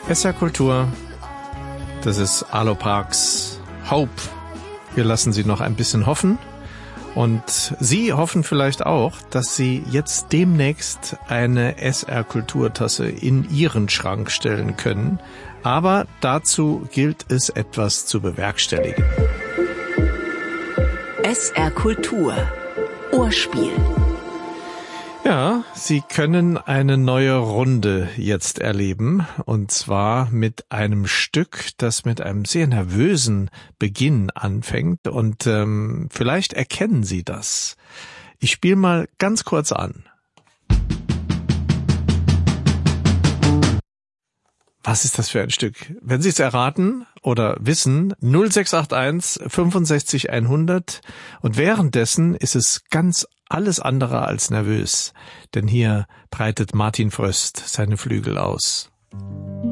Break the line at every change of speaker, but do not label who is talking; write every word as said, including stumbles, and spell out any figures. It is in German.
S R Kultur, das ist Arlo Parks Hope. Wir lassen Sie noch ein bisschen hoffen. Und Sie hoffen vielleicht auch, dass Sie jetzt demnächst eine S R Kulturtasse in Ihren Schrank stellen können. Aber dazu gilt es, etwas zu bewerkstelligen.
S R Kultur Ohrspiel.
Ja, Sie können eine neue Runde jetzt erleben, und zwar mit einem Stück, das mit einem sehr nervösen Beginn anfängt, und ähm, vielleicht erkennen Sie das. Ich spiele mal ganz kurz an. Was ist das für ein Stück? Wenn Sie es erraten oder wissen, null sechs acht eins fünfundsechzig hundert, und währenddessen ist es ganz alles andere als nervös, denn hier breitet Martin Fröst seine Flügel aus.